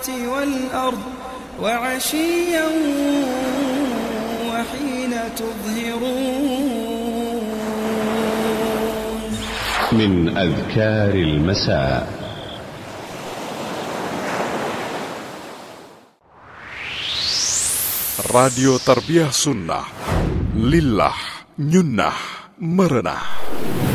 والأرض وعشيا وحين تظهرون. من أذكار المساء. Radio Tarbiyah Sunnah Lillah Nyunnah Merenah.